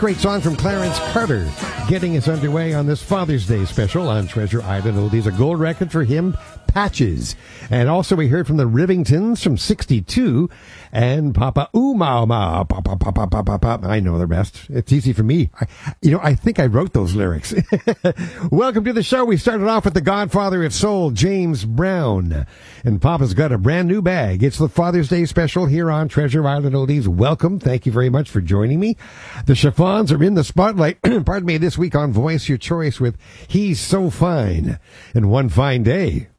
great song from Clarence Carter, getting us underway on this Father's Day special on Treasure Island Oldies. A gold record for him, Patches. And also we heard from the Rivingtons from 62 and Papa Ooh Mau Mau. Papa, papa, papa, papa. I know the rest. It's easy for me. I think I wrote those lyrics. Welcome to the show. We started off with the godfather of soul, James Brown. And Papa's got a brand new bag. It's the Father's Day special here on Treasure Island Oldies. Welcome. Thank you very much for joining me. The Chiffons are in the spotlight, pardon me, this week on Voice Your Choice with He's So Fine. And one fine day,